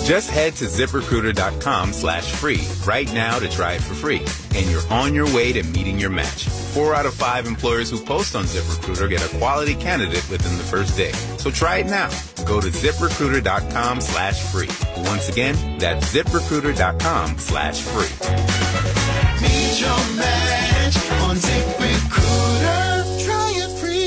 Just head to ZipRecruiter.com/free right now to try it for free. And you're on your way to meeting your match. 4 out of 5 employers who post on ZipRecruiter get a quality candidate within the first day. So try it now. Go to ZipRecruiter.com/free. Once again, that's ZipRecruiter.com/free. Meet your match on ZipRecruiter. Try it free.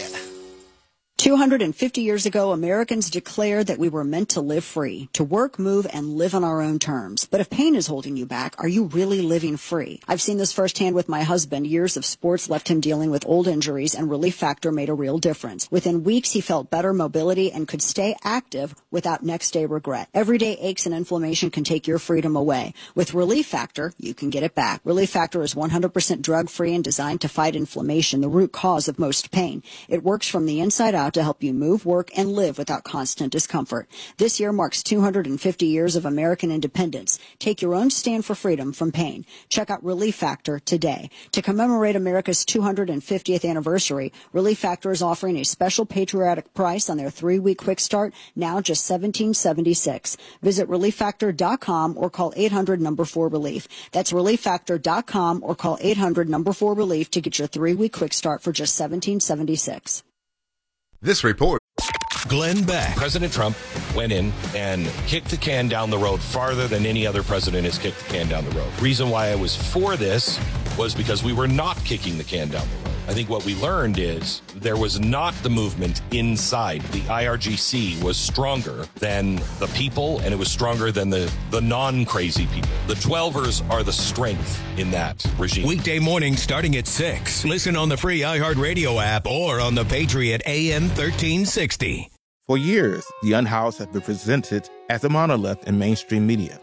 250 years ago, Americans declared that we were meant to live free, to work, move, and live on our own terms. But if pain is holding you back, are you really living free? I've seen this firsthand with my husband. Years of sports left him dealing with old injuries, and Relief Factor made a real difference. Within weeks, he felt better mobility and could stay active without next-day regret. Everyday aches and inflammation can take your freedom away. With Relief Factor, you can get it back. Relief Factor is 100% drug-free and designed to fight inflammation, the root cause of most pain. It works from the inside out to help you move, work, and live without constant discomfort. This year marks 250 years of American independence. Take your own stand for freedom from pain. Check out Relief Factor today. To commemorate America's 250th anniversary, Relief Factor is offering a special patriotic price on their 3-week quick start, now just $17.76. Visit ReliefFactor.com or call 800-4RELIEF. That's ReliefFactor.com or call 800-4RELIEF to get your 3-week quick start for just $17.76. This report. Glenn Beck. President Trump went in and kicked the can down the road farther than any other president has kicked the can down the road. Reason why I was for this was because we were not kicking the can down the road. I think what we learned is there was not the movement inside. The IRGC was stronger than the people, and it was stronger than the non-crazy people. The 12ers are the strength in that regime. Weekday morning starting at 6. Listen on the free iHeartRadio app or on the Patriot AM 1360. For years, the Unhoused have been presented as a monolith in mainstream media.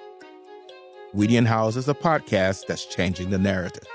We the Unhoused is a podcast that's changing the narrative.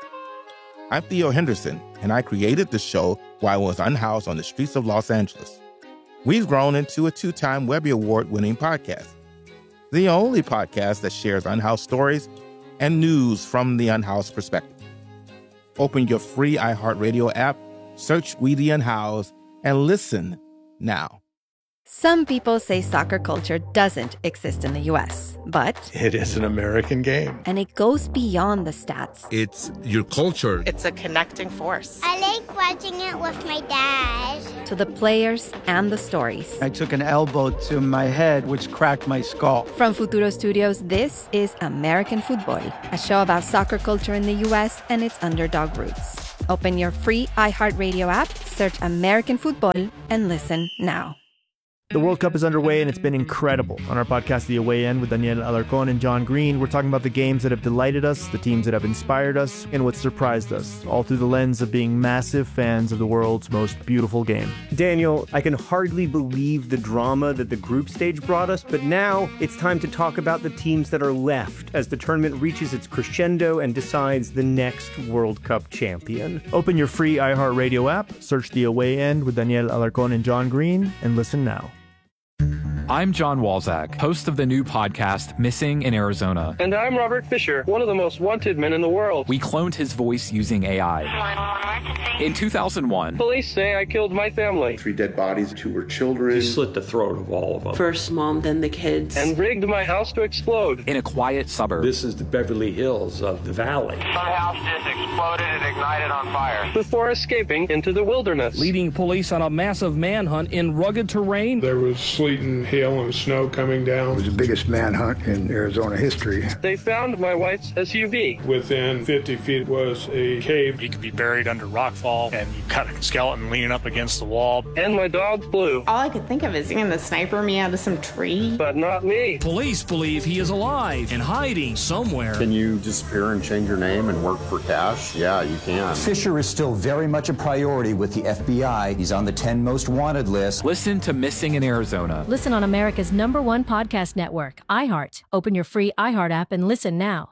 I'm Theo Henderson, and I created the show while I was unhoused on the streets of Los Angeles. We've grown into a 2-time Webby Award-winning podcast, the only podcast that shares unhoused stories and news from the unhoused perspective. Open your free iHeartRadio app, search We the Unhoused, and listen now. Some people say soccer culture doesn't exist in the U.S., but it is an American game. And it goes beyond the stats. It's your culture. It's a connecting force. I like watching it with my dad. To the players and the stories. I took an elbow to my head, which cracked my skull. From Futuro Studios, this is American Football, a show about soccer culture in the U.S. and its underdog roots. Open your free iHeartRadio app, search American Football, and listen now. The World Cup is underway, and it's been incredible. On our podcast, The Away End, with Daniel Alarcón and John Green, we're talking about the games that have delighted us, the teams that have inspired us, and what surprised us, all through the lens of being massive fans of the world's most beautiful game. Daniel, I can hardly believe the drama that the group stage brought us, but now it's time to talk about the teams that are left as the tournament reaches its crescendo and decides the next World Cup champion. Open your free iHeartRadio app, search The Away End with Daniel Alarcón and John Green, and listen now. I'm John Walzak, host of the new podcast, Missing in Arizona. And I'm Robert Fisher, one of the most wanted men in the world. We cloned his voice using AI. In 2001, police say I killed my family. 3 dead bodies, 2 were children. He slit the throat of all of them. First mom, then the kids. And rigged my house to explode. In a quiet suburb. This is the Beverly Hills of the valley. My house just exploded and ignited on fire. Before escaping into the wilderness. Leading police on a massive manhunt in rugged terrain. There was sleet and hail and snow coming down. It was the biggest manhunt in Arizona history. They found my wife's SUV. Within 50 feet was a cave. He could be buried under rockfall, and you cut a skeleton leaning up against the wall. And my dog Blue. All I could think of is going to sniper me out of some tree. But not me. Police believe he is alive and hiding somewhere. Can you disappear and change your name and work for cash? Yeah, you can. Fisher is still very much a priority with the FBI. He's on the 10 most wanted list. Listen to Missing in Arizona. Listen on America's #1 podcast network, iHeart. Open your free iHeart app and listen now.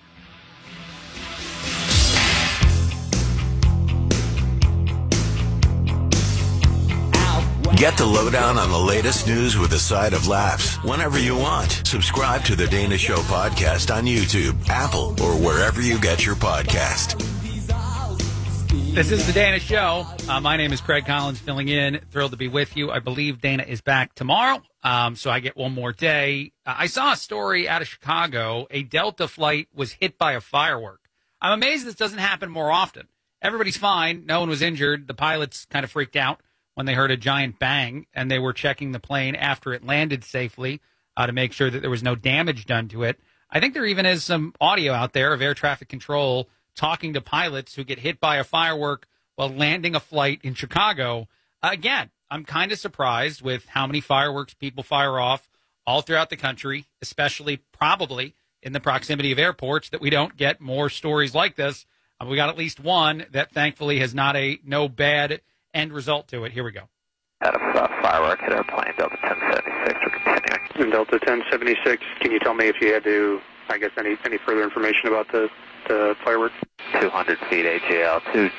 Get the lowdown on the latest news with a side of laughs whenever you want. Subscribe to the Dana Show podcast on YouTube, Apple, or wherever you get your podcast. This is the Dana Show. My name is Craig Collins, filling in. Thrilled to be with you. I believe Dana is back tomorrow, so I get one more day. I saw a story out of Chicago. A Delta flight was hit by a firework. I'm amazed this doesn't happen more often. Everybody's fine. No one was injured. The pilots kind of freaked out when they heard a giant bang, and they were checking the plane after it landed safely to make sure that there was no damage done to it. I think there even is some audio out there of air traffic control talking to pilots who get hit by a firework while landing a flight in Chicago. Again, I'm kind of surprised with how many fireworks people fire off all throughout the country, especially probably in the proximity of airports, that we don't get more stories like this. We got at least one that thankfully has no bad end result to it. Here we go. Had a firework hit our plane, Delta 1076. We're continuing. Delta 1076, can you tell me if you had to, I guess, any further information about the fireworks? 200 feet AGL,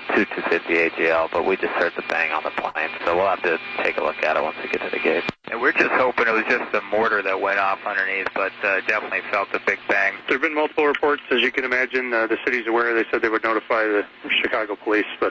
250 AGL, but we just heard the bang on the plane, so we'll have to take a look at it once we get to the gate. And we're just hoping it was just the mortar that went off underneath, but definitely felt a big bang. There have been multiple reports, as you can imagine. The city's aware. They said they would notify the Chicago police, but,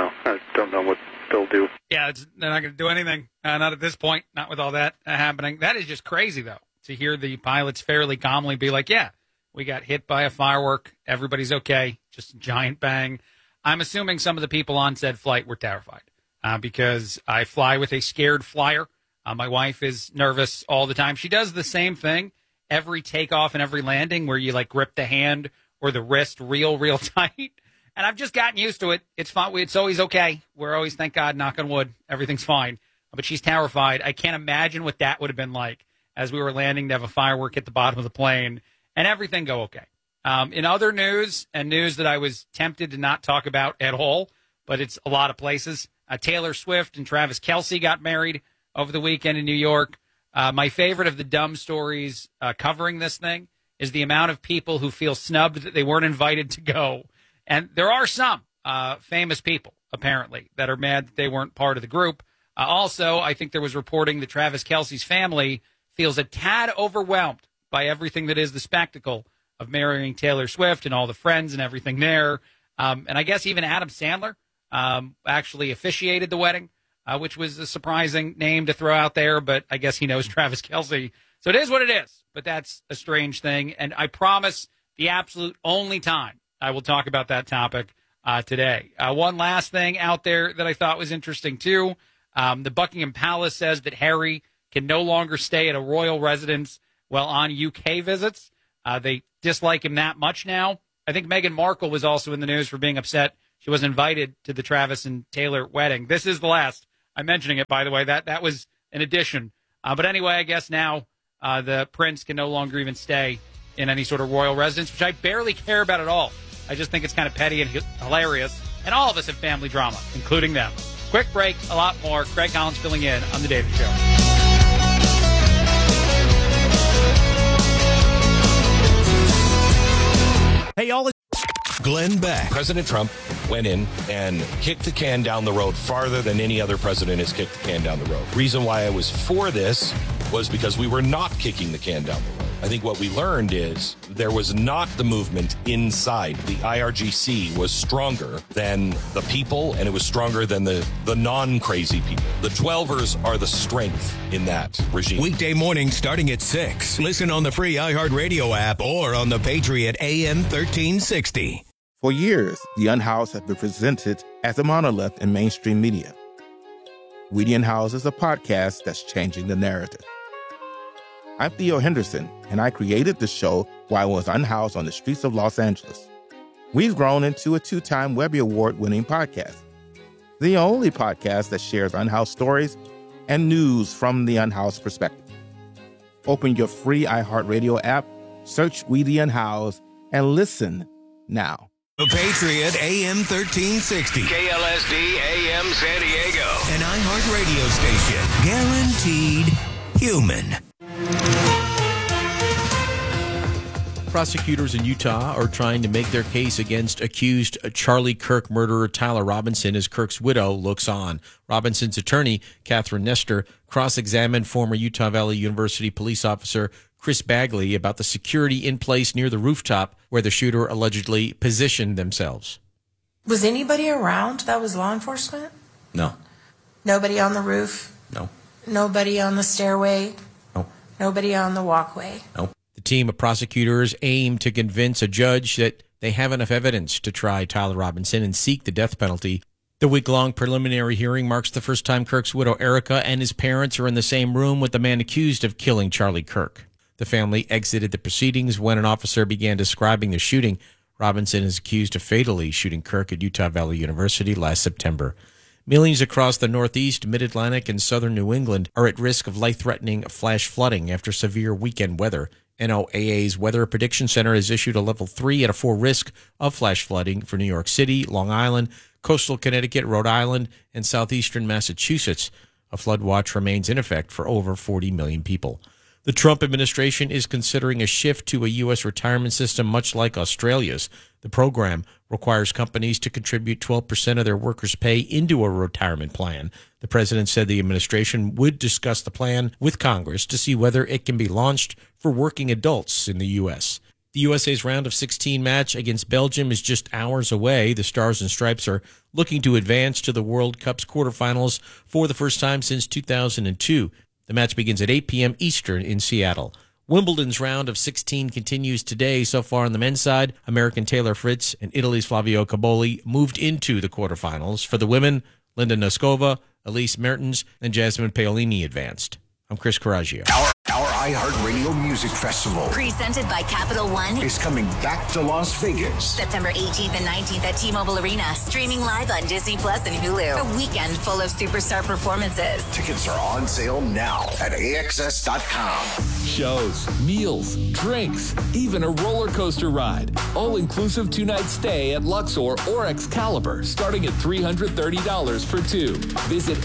I don't know what they'll do. Yeah, they're not going to do anything. Not at this point, not with all that happening. That is just crazy, though, to hear the pilots fairly calmly be like, yeah, we got hit by a firework. Everybody's okay. Just a giant bang. I'm assuming some of the people on said flight were terrified because I fly with a scared flyer. My wife is nervous all the time. She does the same thing every takeoff and every landing where you like grip the hand or the wrist real tight. And I've just gotten used to it. It's fine. It's always okay. We're always, thank God, knock on wood, everything's fine. But she's terrified. I can't imagine what that would have been like as we were landing to have a firework hit the bottom of the plane and everything go okay. In other news, and news that I was tempted to not talk about at all, but it's a lot of places, Taylor Swift and Travis Kelce got married over the weekend in New York. My favorite of the dumb stories covering this thing is the amount of people who feel snubbed that they weren't invited to go. And there are some famous people, apparently, that are mad that they weren't part of the group. Also, I think there was reporting that Travis Kelce's family feels a tad overwhelmed by everything that is the spectacle of marrying Taylor Swift and all the friends and everything there. And I guess even Adam Sandler actually officiated the wedding, which was a surprising name to throw out there, but I guess he knows Travis Kelce. So it is what it is, but that's a strange thing. And I promise the absolute only time I will talk about that topic today. One last thing out there that I thought was interesting, too. The Buckingham Palace says that Harry can no longer stay at a royal residence while on UK visits. They dislike him that much now. I think Meghan Markle was also in the news for being upset she wasn't invited to the Travis and Taylor wedding. This is the last. I'm mentioning it, by the way. That was an addition. But anyway, I guess now the prince can no longer even stay in any sort of royal residence, which I barely care about at all. I just think it's kind of petty and hilarious. And all of us have family drama, including them. Quick break, a lot more. Craig Collins filling in on The David Show. Hey, y'all. Glenn Beck. President Trump went in and kicked the can down the road farther than any other president has kicked the can down the road. Reason why I was for this was because we were not kicking the can down the road. I think what we learned is there was not the movement inside. The IRGC was stronger than the people, and it was stronger than the non-crazy people. The 12ers are the strength in that regime. Weekday morning starting at 6. Listen on the free iHeartRadio app or on the Patriot AM 1360. For years, the Unhoused have been presented as a monolith in mainstream media. We the Unhoused is a podcast that's changing the narrative. I'm Theo Henderson, and I created the show while I was unhoused on the streets of Los Angeles. We've grown into a 2-time Webby Award-winning podcast, the only podcast that shares unhoused stories and news from the unhoused perspective. Open your free iHeartRadio app, search We the Unhoused, and listen now. The Patriot AM 1360. KLSD AM San Diego. An iHeartRadio station. Guaranteed human. Prosecutors in Utah are trying to make their case against accused Charlie Kirk murderer Tyler Robinson as Kirk's widow looks on. Robinson's attorney, Catherine Nestor, cross-examined former Utah Valley University police officer Chris Bagley about the security in place near the rooftop where the shooter allegedly positioned themselves. Was anybody around that was law enforcement? No. Nobody on the roof? No. Nobody on the stairway? No. Nobody on the walkway? No. The team of prosecutors aim to convince a judge that they have enough evidence to try Tyler Robinson and seek the death penalty. The week-long preliminary hearing marks the first time Kirk's widow, Erica, and his parents are in the same room with the man accused of killing Charlie Kirk. The family exited the proceedings when an officer began describing the shooting. Robinson is accused of fatally shooting Kirk at Utah Valley University last September. Millions across the Northeast, Mid-Atlantic, and southern New England are at risk of life-threatening flash flooding after severe weekend weather. NOAA's Weather Prediction Center has issued a level 3 out of 4 risk of flash flooding for New York City, Long Island, coastal Connecticut, Rhode Island, and southeastern Massachusetts. A flood watch remains in effect for over 40 million people. The Trump administration is considering a shift to a U.S. retirement system much like Australia's. The program requires companies to contribute 12% of their workers' pay into a retirement plan. The president said the administration would discuss the plan with Congress to see whether it can be launched for working adults in the U.S. The USA's round of 16 match against Belgium is just hours away. The Stars and Stripes are looking to advance to the World Cup's quarterfinals for the first time since 2002. The match begins at 8 p.m. Eastern in Seattle. Wimbledon's round of 16 continues today. So far on the men's side, American Taylor Fritz and Italy's Flavio Cobolli moved into the quarterfinals. For the women, Linda Noskova, Elise Mertens, and Jasmine Paolini advanced. I'm Chris Coraggio. Our iHeartRadio Music Festival, presented by Capital One, is coming back to Las Vegas. September 18th and 19th at T-Mobile Arena. Streaming live on Disney Plus and Hulu. A weekend full of superstar performances. Tickets are on sale now at AXS.com. Shows, meals, drinks, even a roller coaster ride. All-inclusive 2-night stay at Luxor or Excalibur, starting at $330 for 2. Visit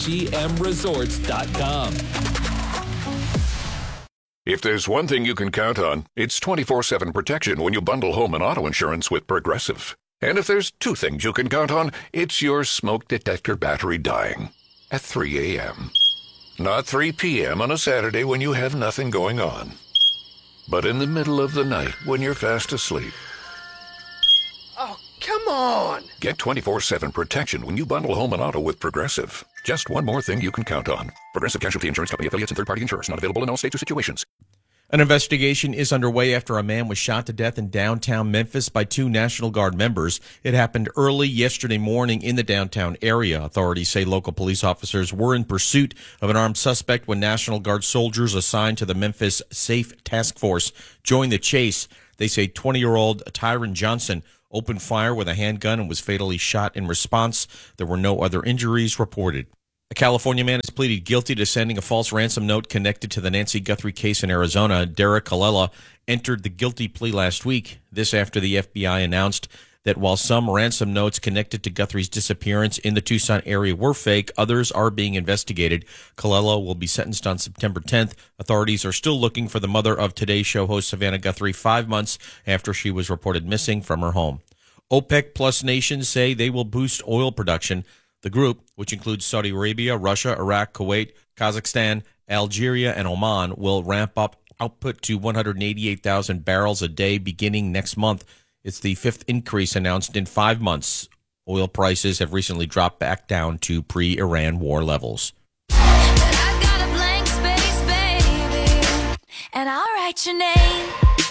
MGMResorts.com. If there's one thing you can count on, it's 24/7 protection when you bundle home and auto insurance with Progressive. And if there's two things you can count on, it's your smoke detector battery dying at 3 a.m. Not 3 p.m. on a Saturday when you have nothing going on, but in the middle of the night when you're fast asleep. Oh, come on! Get 24/7 protection when you bundle home and auto with Progressive. Just one more thing you can count on. Progressive Casualty Insurance Company affiliates and third-party insurers. Not available in all states or situations. An investigation is underway after a man was shot to death in downtown Memphis by 2 National Guard members. It happened early yesterday morning in the downtown area. Authorities say local police officers were in pursuit of an armed suspect when National Guard soldiers assigned to the Memphis Safe Task Force joined the chase. They say 20-year-old Tyron Johnson opened fire with a handgun and was fatally shot in response. There were no other injuries reported. A California man has pleaded guilty to sending a false ransom note connected to the Nancy Guthrie case in Arizona. Derek Colella entered the guilty plea last week. This after the FBI announced that while some ransom notes connected to Guthrie's disappearance in the Tucson area were fake, others are being investigated. Colella will be sentenced on September 10th. Authorities are still looking for the mother of Today Show host Savannah Guthrie 5 months after she was reported missing from her home. OPEC Plus nations say they will boost oil production. The group, which includes Saudi Arabia, Russia, Iraq, Kuwait, Kazakhstan, Algeria, and Oman, will ramp up output to 188,000 barrels a day beginning next month. It's the 5th increase announced in 5 months. Oil prices have recently dropped back down to pre-Iran war levels. I got a blank space, baby, and I'll write your name.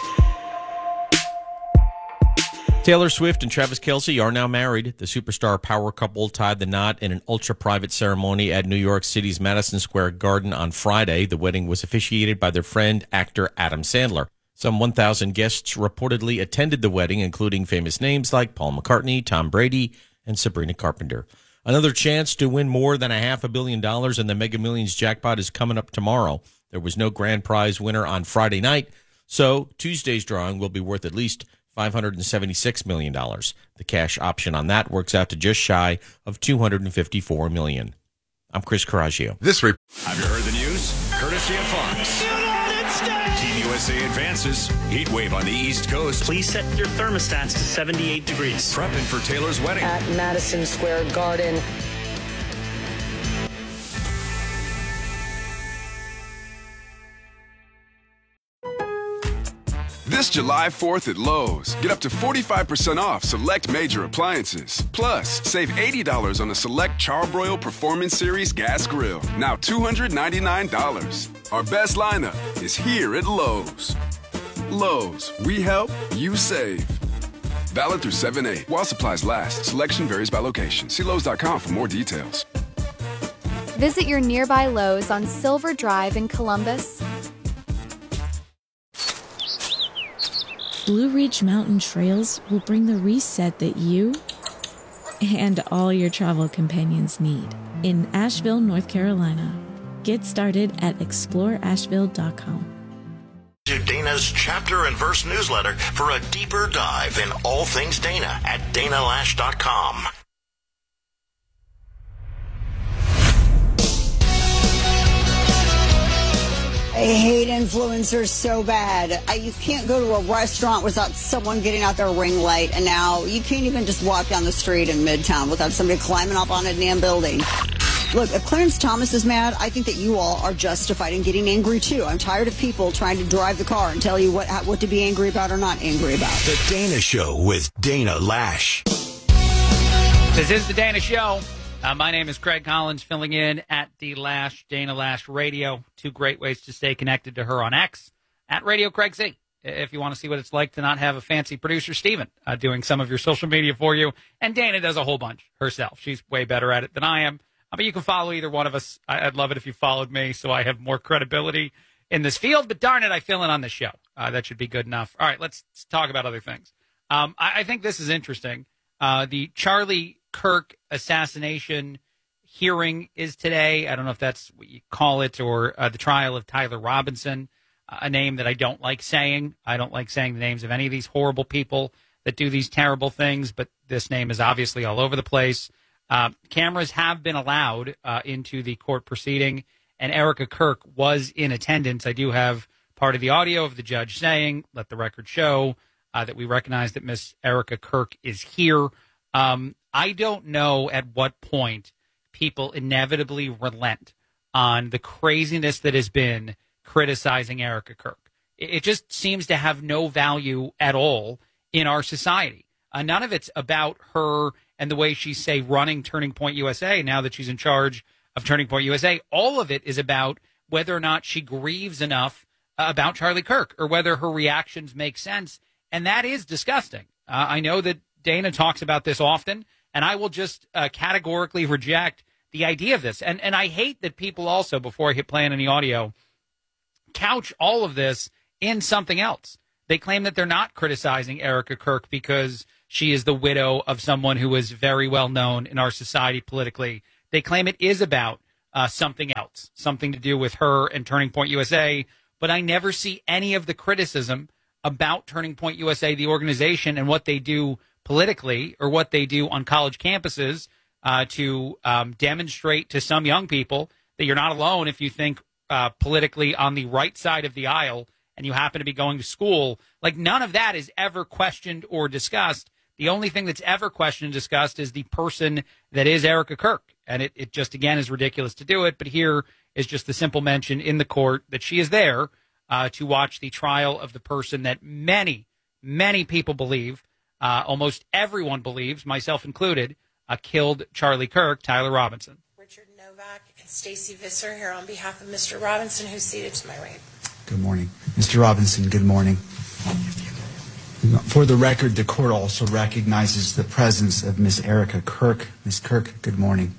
Taylor Swift and Travis Kelce are now married. The superstar power couple tied the knot in an ultra-private ceremony at New York City's Madison Square Garden on Friday. The wedding was officiated by their friend, actor Adam Sandler. Some 1,000 guests reportedly attended the wedding, including famous names like Paul McCartney, Tom Brady, and Sabrina Carpenter. Another chance to win more than $500 million in the Mega Millions jackpot is coming up tomorrow. There was no grand prize winner on Friday night, so Tuesday's drawing will be worth at least $576 million. The cash option on that works out to just shy of $254 million. I'm Chris Coraggio. Have you heard the news? Courtesy of Fox. Team USA advances. Heat wave on the East Coast. Please set your thermostats to 78 degrees. Prepping for Taylor's wedding. At Madison Square Garden. This July 4th at Lowe's, get up to 45% off select major appliances. Plus, save $80 on the select Charbroil Performance Series gas grill, now $299. Our best lineup is here at Lowe's. Lowe's, we help, you save. Valid through 7/8. While supplies last, selection varies by location. See Lowe's.com for more details. Visit your nearby Lowe's on Silver Drive in Columbus. Blue Ridge Mountain Trails will bring the reset that you and all your travel companions need in Asheville, North Carolina. Get started at exploreasheville.com. To Dana's chapter and verse newsletter for a deeper dive in all things Dana at danalash.com. I hate influencers so bad. You can't go to a restaurant without someone getting out their ring light, and now you can't even just walk down the street in Midtown without somebody climbing up on a damn building. Look, if Clarence Thomas is mad, I think that you all are justified in getting angry, too. I'm tired of people trying to drive the car and tell you what to be angry about or not angry about. The Dana Show with Dana Lash. This is the Dana Show. My name is Craig Collins, filling in at the Lash, Dana Lash Radio. Two great ways to stay connected to her on X, at Radio Craig Z. If you want to see what it's like to not have a fancy producer, Steven, doing some of your social media for you. And Dana does a whole bunch herself. She's way better at it than I am. But you can follow either one of us. I'd love it if you followed me so I have more credibility in this field. But darn it, I fill in on this show. That should be good enough. All right, let's talk about other things. I think this is interesting. The Charlie Kirk assassination hearing is today. I don't know if that's what you call it, or the trial of Tyler Robinson, a name that I don't like saying. I don't like saying the names of any of these horrible people that do these terrible things, but this name is obviously all over the place. Cameras have been allowed into the court proceeding, and Erica Kirk was in attendance. I do have part of the audio of the judge saying, let the record show that we recognize that Miss Erica Kirk is here. I don't know at what point people inevitably relent on the craziness that has been criticizing Erica Kirk. It just seems to have no value at all in our society. None of it's about her and the way she's, say, running Turning Point USA now that she's in charge of Turning Point USA. All of it is about whether or not she grieves enough about Charlie Kirk or whether her reactions make sense. And that is disgusting. I know that Dana talks about this often, and I will just categorically reject the idea of this. And I hate that people also, before I hit play on any audio, couch all of this in something else. They claim that they're not criticizing Erica Kirk because she is the widow of someone who is very well known in our society politically. They claim it is about something else, something to do with her and Turning Point USA. But I never see any of the criticism about Turning Point USA, the organization, and what they do politically or what they do on college campuses to demonstrate to some young people that you're not alone if you think politically on the right side of the aisle and you happen to be going to school. Like, none of that is ever questioned or discussed. The only thing that's ever questioned and discussed is the person that is Erica Kirk. And it just, again, is ridiculous to do it. But here is just the simple mention in the court that she is there to watch the trial of the person that many, many people believe, almost everyone believes, myself included, killed Charlie Kirk, Tyler Robinson. Richard Novak and Stacy Visser here on behalf of Mr. Robinson, who's seated to my right. Good morning. Mr. Robinson, good morning. For the record, the court also recognizes the presence of Miss Erica Kirk. Miss Kirk, good morning.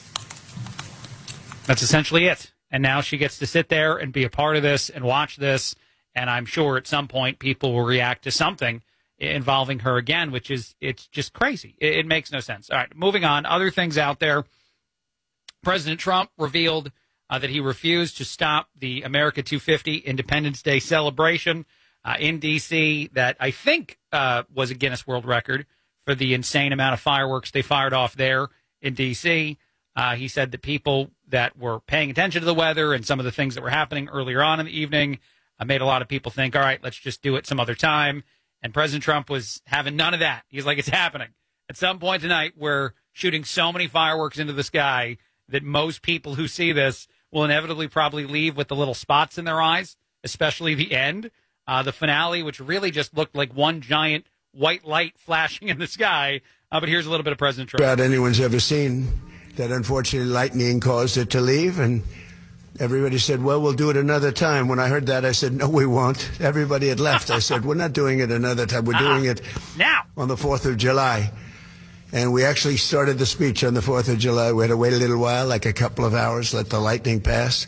That's essentially it. And now she gets to sit there and be a part of this and watch this. And I'm sure at some point people will react to something involving her again, which is, it's just crazy. It makes no sense. All right, moving on. Other things out there. President Trump revealed that he refused to stop the America 250 Independence Day celebration in D.C. that I think was a Guinness World Record for the insane amount of fireworks they fired off there in D.C. He said that people that were paying attention to the weather and some of the things that were happening earlier on in the evening made a lot of people think, all right, let's just do it some other time. And President Trump was having none of that. He's like, it's happening. At some point tonight, we're shooting so many fireworks into the sky that most people who see this will inevitably probably leave with the little spots in their eyes, especially the end. The finale, which really just looked like one giant white light flashing in the sky. But here's a little bit of President Trump. Crowd anyone's ever seen. That unfortunately lightning caused it to leave, and everybody said, well, we'll do it another time. When I heard that, I said, no, we won't. Everybody had left. I said, we're not doing it another time. We're doing it now on the 4th of July. And we actually started the speech on the 4th of July. We had to wait a little while, like a couple of hours, let the lightning pass.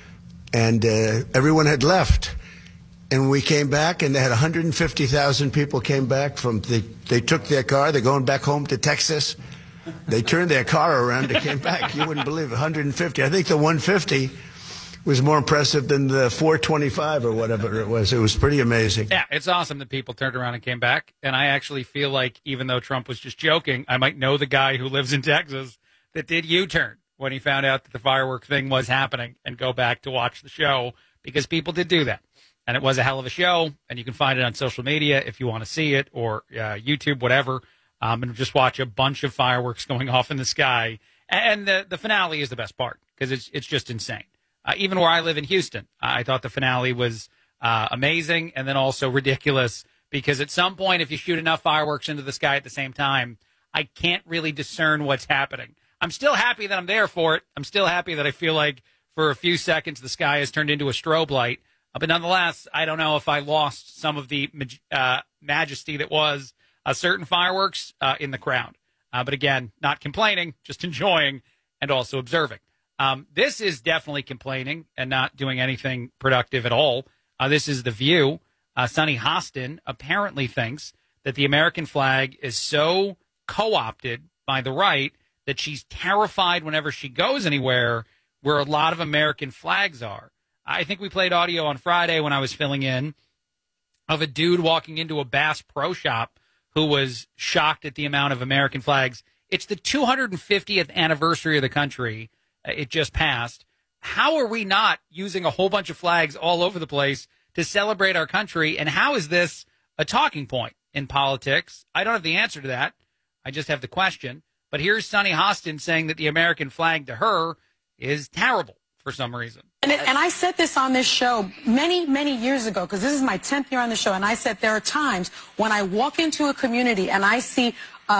And everyone had left. And we came back, and they had 150,000 people came back from they took their car. They're going back home to Texas. They turned their car around and came back. You wouldn't believe it, 150. I think the 150 was more impressive than the 425 or whatever it was. It was pretty amazing. Yeah, it's awesome that people turned around and came back. And I actually feel like even though Trump was just joking, I might know the guy who lives in Texas that did U-turn when he found out that the firework thing was happening and go back to watch the show, because people did do that. And it was a hell of a show, and you can find it on social media if you want to see it, or YouTube, whatever. And just watch a bunch of fireworks going off in the sky. And the finale is the best part, because it's just insane. Even where I live in Houston, I thought the finale was amazing and then also ridiculous, because at some point, if you shoot enough fireworks into the sky at the same time, I can't really discern what's happening. I'm still happy that I'm there for it. I'm still happy that I feel like for a few seconds the sky has turned into a strobe light. But nonetheless, I don't know if I lost some of the majesty that was certain fireworks in the crowd. But again, not complaining, just enjoying and also observing. This is definitely complaining and not doing anything productive at all. This is The View. Sunny Hostin apparently thinks that the American flag is so co-opted by the right that she's terrified whenever she goes anywhere where a lot of American flags are. I think we played audio on Friday when I was filling in of a dude walking into a Bass Pro Shop who was shocked at the amount of American flags. It's the 250th anniversary of the country. It just passed. How are we not using a whole bunch of flags all over the place to celebrate our country? And how is this a talking point in politics? I don't have the answer to that. I just have the question. But here's Sunny Hostin saying that the American flag to her is terrible for some reason. And I said this on this show many, many years ago, because this is my 10th year on the show, and I said there are times when I walk into a community and I see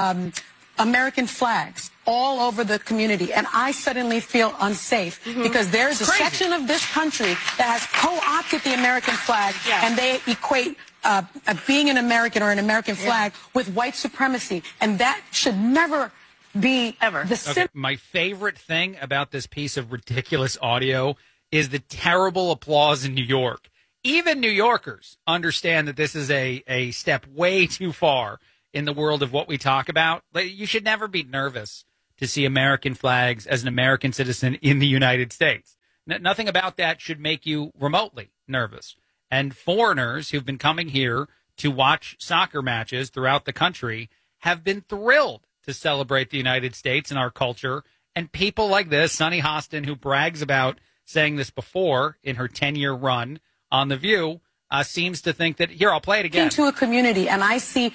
American flags all over the community, and I suddenly feel unsafe because there's a section of this country that has co-opted the American flag, and they equate being an American or an American flag with white supremacy, and that should never be ever. My favorite thing about this piece of ridiculous audio is the terrible applause in New York. Even New Yorkers understand that this is a step way too far in the world of what we talk about. You should never be nervous to see American flags as an American citizen in the United States. Nothing about that should make you remotely nervous. And foreigners who've been coming here to watch soccer matches throughout the country have been thrilled to celebrate the United States and our culture. And people like this, Sunny Hostin, who brags about saying this before in her 10-year run on The View, seems to think that, here, I'll play it again. Into a community, and I see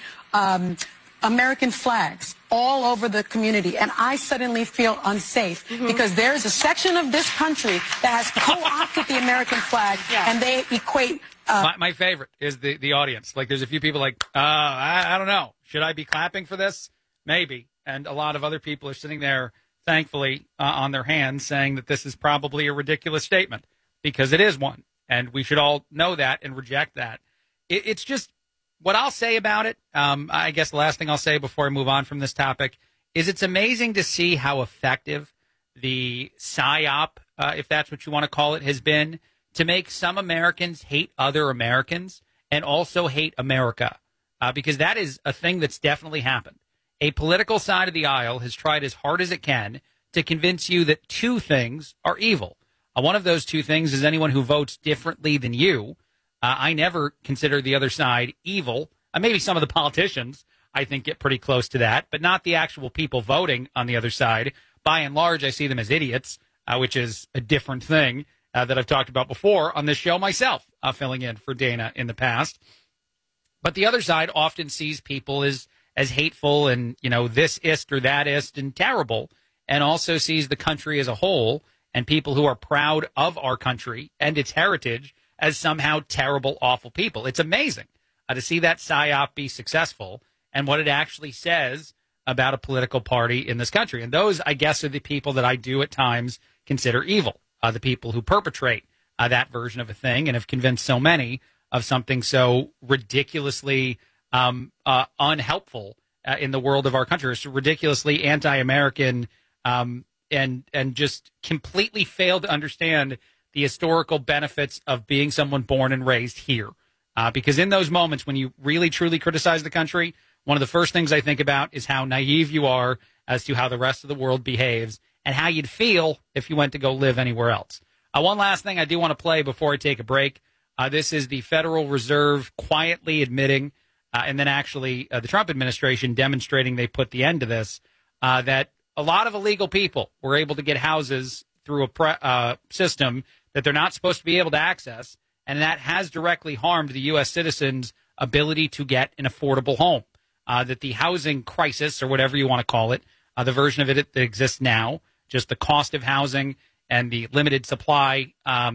American flags all over the community, and I suddenly feel unsafe because there's a section of this country that has co-opted the American flag, and they equate... My favorite is the audience. Like, there's a few people like, I don't know. Should I be clapping for this? Maybe. And a lot of other people are sitting there, thankfully, on their hands saying that this is probably a ridiculous statement, because it is one. And we should all know that and reject that. It's just what I'll say about it. I guess the last thing I'll say before I move on from this topic is it's amazing to see how effective the PSYOP, if that's what you want to call it, has been to make some Americans hate other Americans and also hate America, because that is a thing that's definitely happened. A political side of the aisle has tried as hard as it can to convince you that two things are evil. One of those two things is anyone who votes differently than you. I never consider the other side evil. Maybe some of the politicians, I think, get pretty close to that, but not the actual people voting on the other side. By and large, I see them as idiots, which is a different thing that I've talked about before on this show myself, filling in for Dana in the past. But the other side often sees people as hateful and, this ist or that ist and terrible, and also sees the country as a whole and people who are proud of our country and its heritage as somehow terrible, awful people. It's amazing to see that PSYOP be successful and what it actually says about a political party in this country. And those, I guess, are the people that I do at times consider evil, the people who perpetrate that version of a thing and have convinced so many of something so ridiculously unhelpful in the world of our country. It's ridiculously anti-American and just completely failed to understand the historical benefits of being someone born and raised here. Because in those moments when you really, truly criticize the country, one of the first things I think about is how naive you are as to how the rest of the world behaves and how you'd feel if you went to go live anywhere else. One last thing I do want to play before I take a break. This is the Federal Reserve quietly admitting, and then actually the Trump administration demonstrating they put the end to this, that a lot of illegal people were able to get houses through a system that they're not supposed to be able to access, and that has directly harmed the U.S. citizens' ability to get an affordable home. That the housing crisis, or whatever you want to call it, the version of it that exists now, just the cost of housing and the limited supply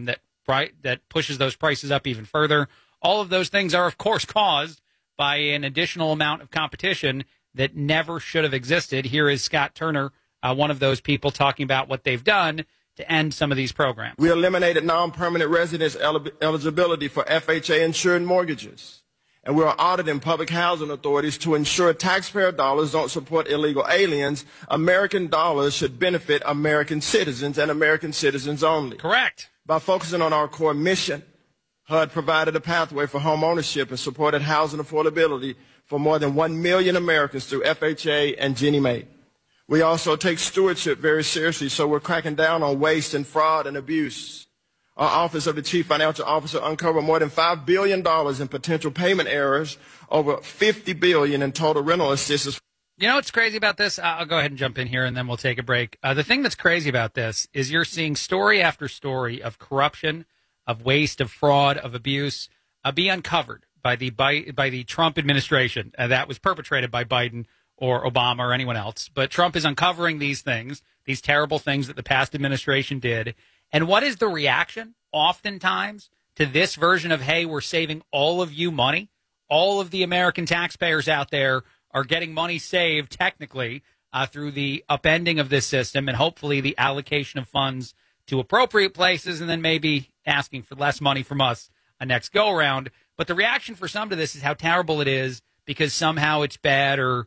that pushes those prices up even further, all of those things are, of course, caused by an additional amount of competition that never should have existed. Here is Scott Turner, one of those people, talking about what they've done to end some of these programs. We eliminated non-permanent residence eligibility for FHA-insured mortgages. And we are auditing public housing authorities to ensure taxpayer dollars don't support illegal aliens. American dollars should benefit American citizens and American citizens only. Correct. By focusing on our core mission, HUD provided a pathway for home ownership and supported housing affordability for more than 1 million Americans through FHA and Ginnie Mae. We also take stewardship very seriously, so we're cracking down on waste and fraud and abuse. Our Office of the Chief Financial Officer uncovered more than $5 billion in potential payment errors, over $50 billion in total rental assistance. You know what's crazy about this? I'll go ahead and jump in here, and then we'll take a break. The thing that's crazy about this is you're seeing story after story of corruption, of waste, of fraud, of abuse be uncovered by the Trump administration that was perpetrated by Biden or Obama or anyone else. But Trump is uncovering these things, these terrible things that the past administration did. And what is the reaction oftentimes to this version of, hey, we're saving all of you money? All of the American taxpayers out there are getting money saved technically through the upending of this system and hopefully the allocation of funds to appropriate places and then maybe asking for less money from us next go-around. But the reaction for some to this is how terrible it is because somehow it's bad or,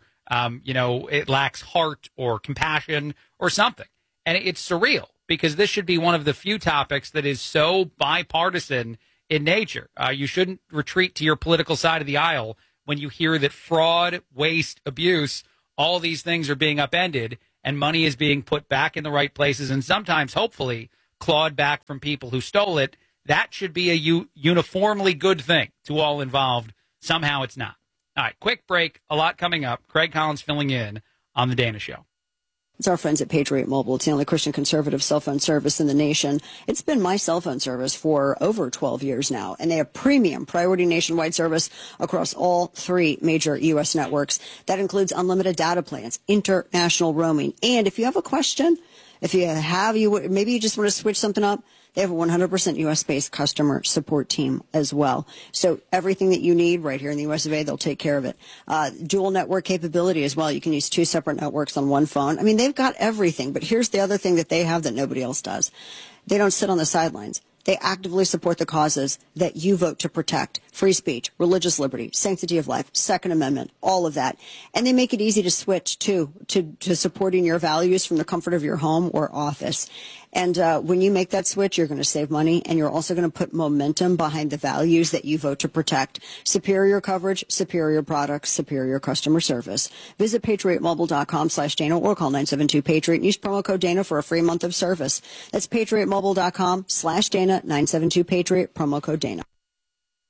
it lacks heart or compassion or something. And it's surreal. Because this should be one of the few topics that is so bipartisan in nature. You shouldn't retreat to your political side of the aisle when you hear that fraud, waste, abuse, all these things are being upended and money is being put back in the right places and sometimes, hopefully, clawed back from people who stole it. That should be a uniformly good thing to all involved. Somehow it's not. All right, quick break. A lot coming up. Craig Collins filling in on The Dana Show. It's our friends at Patriot Mobile. It's the only Christian conservative cell phone service in the nation. It's been my cell phone service for over 12 years now, and they have premium priority nationwide service across all 3 major U.S. networks. That includes unlimited data plans, international roaming, and if you have a question, maybe you just want to switch something up, they have a 100% U.S.-based customer support team as well. So everything that you need right here in the U.S. of A., they'll take care of it. Dual network capability as well. You can use 2 separate networks on one phone. I mean, they've got everything. But here's the other thing that they have that nobody else does. They don't sit on the sidelines. They actively support the causes that you vote to protect. Free speech, religious liberty, sanctity of life, Second Amendment, all of that. And they make it easy to switch, to supporting your values from the comfort of your home or office. And when you make that switch, you're going to save money, and you're also going to put momentum behind the values that you vote to protect. Superior coverage, superior products, superior customer service. Visit patriotmobile.com/Dana or call 972-PATRIOT and use promo code Dana for a free month of service. That's patriotmobile.com/Dana, 972-PATRIOT, promo code Dana.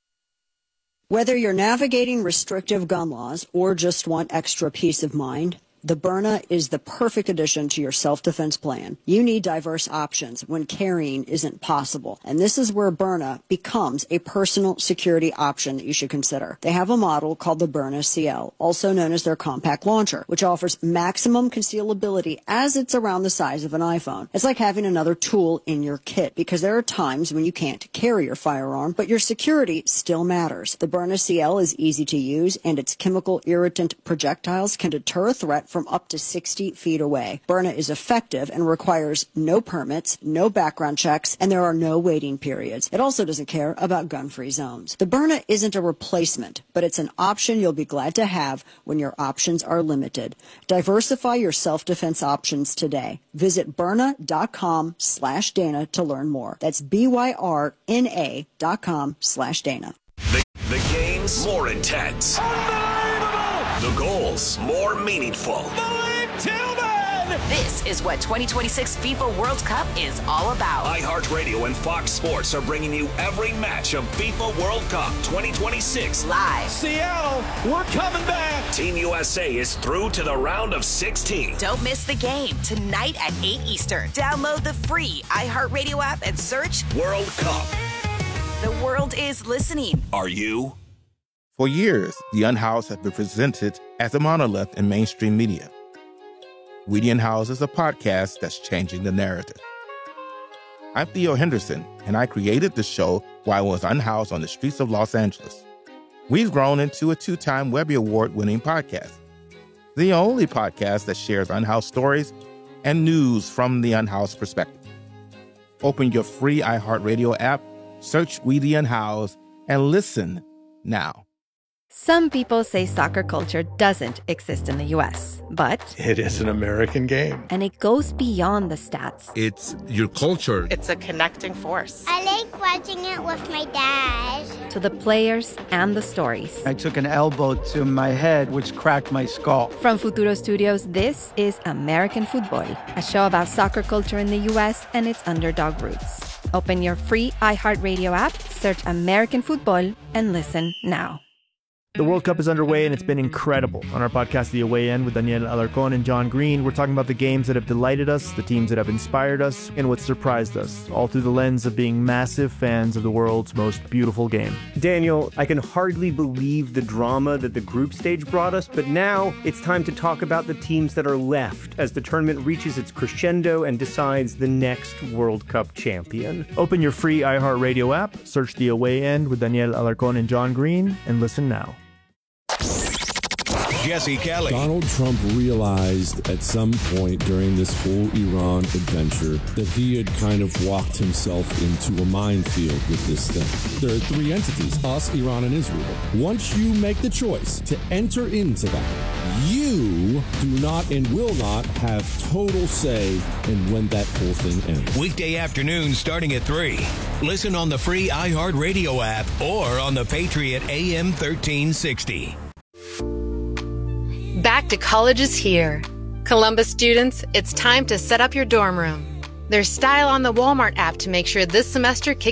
Whether you're navigating restrictive gun laws or just want extra peace of mind, The Byrna is the perfect addition to your self-defense plan. You need diverse options when carrying isn't possible. And this is where Byrna becomes a personal security option that you should consider. They have a model called the Byrna CL, also known as their compact launcher, which offers maximum concealability as it's around the size of an iPhone. It's like having another tool in your kit, because there are times when you can't carry your firearm, but your security still matters. The Byrna CL is easy to use, and its chemical irritant projectiles can deter a threat from up to 60 feet away. Byrna is effective and requires no permits, no background checks, and there are no waiting periods. It also doesn't care about gun-free zones. The Byrna isn't a replacement, but it's an option you'll be glad to have when your options are limited. Diversify your self-defense options today. Visit Byrna.com/Dana to learn more. That's BYRNA.com/Dana. The game's more intense. The goals more meaningful. This is what 2026 FIFA World Cup is all about. iHeartRadio and Fox Sports are bringing you every match of FIFA World Cup 2026 live. Seattle, we're coming back. Team USA is through to the round of 16. Don't miss the game tonight at 8 Eastern. Download the free iHeartRadio app and search World Cup. The world is listening. Are you? For years, The Unhoused has been presented as a monolith in mainstream media. We the Unhoused is a podcast that's changing the narrative. I'm Theo Henderson, and I created the show while I was unhoused on the streets of Los Angeles. We've grown into a 2-time Webby Award-winning podcast, the only podcast that shares unhoused stories and news from the unhoused perspective. Open your free iHeartRadio app, search We the Unhoused, and listen now. Some people say soccer culture doesn't exist in the U.S., but it is an American game. And it goes beyond the stats. It's your culture. It's a connecting force. I like watching it with my dad. To the players and the stories. I took an elbow to my head, which cracked my skull. From Futuro Studios, this is American Football, a show about soccer culture in the U.S. and its underdog roots. Open your free iHeartRadio app, search American Football, and listen now. The World Cup is underway, and it's been incredible. On our podcast, The Away End, with Daniel Alarcón and John Green, we're talking about the games that have delighted us, the teams that have inspired us, and what surprised us, all through the lens of being massive fans of the world's most beautiful game. Daniel, I can hardly believe the drama that the group stage brought us, but now it's time to talk about the teams that are left as the tournament reaches its crescendo and decides the next World Cup champion. Open your free iHeartRadio app, search The Away End with Daniel Alarcón and John Green, and listen now. Jesse Kelly. Donald Trump realized at some point during this whole Iran adventure that he had kind of walked himself into a minefield with this thing. There are 3 entities, us, Iran, and Israel. Once you make the choice to enter into that, you do not and will not have total say in when that whole thing ends. Weekday afternoons starting at 3. Listen on the free iHeartRadio app or on the Patriot AM 1360. Back to college is here. Columbus students, it's time to set up your dorm room. There's style on the Walmart app to make sure this semester kicks